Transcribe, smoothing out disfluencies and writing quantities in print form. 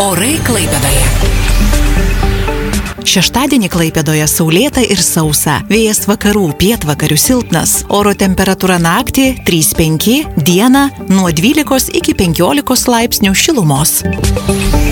Orai Klaipėdoje. Šeštadienį Klaipėdoje saulėta ir sausa. Vėjas vakarų, pietvakarių silpnas. Oro temperatūra naktį 3-5, dieną nuo 12 iki 15 laipsnių šilumos.